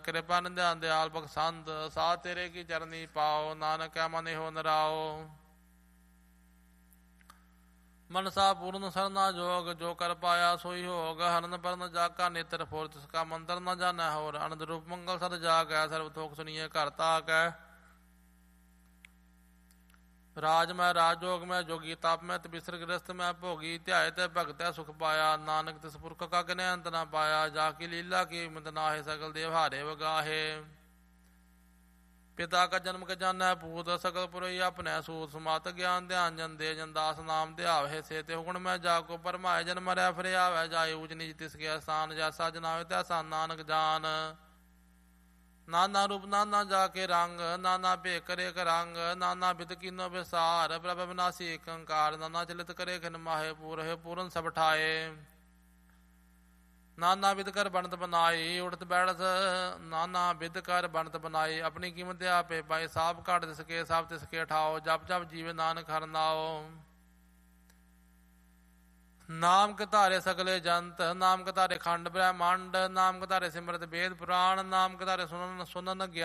ਕਿਰਪਾ ਨਿਧਿਆਨ ਦਿਆਲ ਬਖਸ਼ੰਦ ਸਾਹ ਤੇਰੇ ਕੀ ਚਰਨੀ ਪਾਓ। ਨਾਨਕ ਕੈ ਮਨ ਇਹੋ ਨਰਾਓ। ਮਨਸਾ ਪੂਰਨ ਸਰਨਾ ਜੋਗ ਜੋ ਕਰ ਪਾਇਆ ਸੋਈ ਹੋਗ। ਹਰਨ ਪਰਨ ਜਾਗਾ ਨੇਤਰ ਫੋਰ ਤਿਸ ਕਾ ਮੰਤਰ ਨ ਜਾਣੈ ਹੋਰ। ਅਨੰਦ ਰੂਪ ਮੰਗਲ ਸਦ ਜਾਗੈ ਸਰਬ ਥੋਕ ਸੁਣੀਏ ਘਰ ਤਾਕੈ। ਰਾਜ ਮੈਂ ਰਾਜਯੋਗ ਮੈਂ ਜੋਗੀ ਤਪ ਮੈਂ ਤਬਿਸਰ ਗ੍ਰਸਤ ਮੈਂ ਭੋਗੀ। ਧਿਆਏ ਤੇ ਭਗਤੈ ਸੁਖ ਪਾਇਆ ਨਾਨਕ ਤਿਸ ਪੁਰਖ ਕਾ ਗਿਨੈ ਅੰਤ ਨਾ ਪਾਇਆ। ਜਾ ਕੀ ਲੀਲਾ ਕੀ ਮਿਤ ਨਾਹਿ ਸਗਲ ਦੇਵ ਹਾਰੇ ਵਗਾਹੇ। ਪਿਤਾ ਕਾ ਜਨਮ ਕੇ ਜਾਣੈ ਪੂਤ ਸਕਲ ਪੁਰਈ ਆਪਣੈ ਸੂਤ। ਸਮਤ ਗਿਆਨ ਧਿਆਨ ਜਨ ਦੇ ਜਨ ਦਾਸ ਨਾਮ ਧਿਆਵਹਿ। ਸੇ ਤੇ ਹੁਕਮ ਮੈਂ ਜਾ ਕੋ ਪਰਮਾਏ ਜਨ ਮਰੈ ਫਿਰ ਆਵੈ। ਜਾਏ ਊਚ ਨੀਚ ਤਿਸ ਕੇ ਅਸਥਾਨ ਜੈਸਾ ਜਨਾਵੇ ਤੈਸਾ ਨਾਨਕ ਜਾਨ। ਨਾਨਾ ਰੂਪ ਨਾਨਾ ਜਾ ਕੇ ਰੰਗ ਨਾਨਾ ਭੇਖ ਕਰੇ ਰੰਗ। ਨਾਨਾ ਬਿਦ ਕੀਨੋ ਵਿਸਾਰ ਪ੍ਰਭ ਵਿਨਾਸੀ ਏਕ ਓੰਕਾਰ। ਨਾਨਾ ਚਲਿਤ ਕਰੇ ਖਿਨ ਮਾਹੇ ਪੂਰਹਿ ਪੂਰਨ ਸਭ ਠਾਏ। ਨਾਨਾ ਬਿਦ ਕਰ ਬਣਤ ਬਨਾਈ ਉੜਤ ਬੈਠ ਨਾਨਾ ਬਿਦ ਕਰ ਬਣਤ ਬਨਾਈ। ਆਪਣੀ ਕੀਮਤ ਆਪੇ ਪਾਈ ਸਾਬ ਘਾਟ ਤਿਸ ਕੇ ਸਭ ਤਿਸ ਕੇ ਠਾਓ। ਜਪ ਜਪ ਜੀਵੇ ਨਾਨਕ ਹਰਿ ਨਾਉ। ਨਾਮ ਕਧਾਰੇ ਸਗਲੇ ਜੰਤ ਨਾਮ ਕਧਾਰੇ ਖੰਡ ਬ੍ਰਹਮੰਡ। ਨਾਮ ਕਧਾਰੇ ਸਿਮਰਤ ਵੇਦ ਪੁਰਾਣ। ਨਾਮ ਕਧਾਰੇ ਸੁਨਨ ਗਿਆਨ